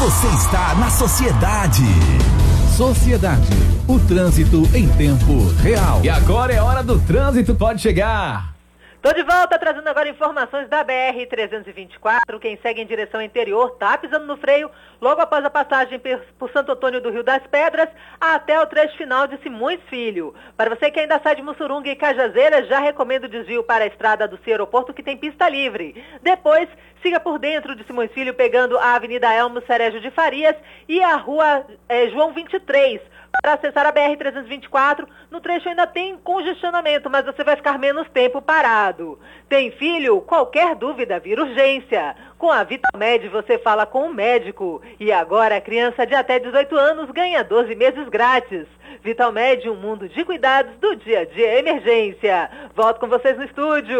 Você está na Sociedade. Sociedade, o trânsito em tempo real. E agora é hora do trânsito, pode chegar. Tô de volta trazendo agora informações da BR-324. Quem segue em direção ao interior tá pisando no freio logo após a passagem por Santo Antônio do Rio das Pedras até o trecho final de Simões Filho. Para você que ainda sai de Mussurunga e Cajazeiras, já recomendo o desvio para a estrada do Aeroporto, que tem pista livre. Depois, siga por dentro de Simões Filho, pegando a Avenida Elmo Cerejo de Farias e a Rua João 23. Para acessar a BR-324, no trecho ainda tem congestionamento, mas você vai ficar menos tempo parado. Tem filho? Qualquer dúvida, vira urgência. Com a Vitalmed você fala com o médico. E agora a criança de até 18 anos ganha 12 meses grátis. Vitalmed, um mundo de cuidados do dia a dia emergência. Volto com vocês no estúdio.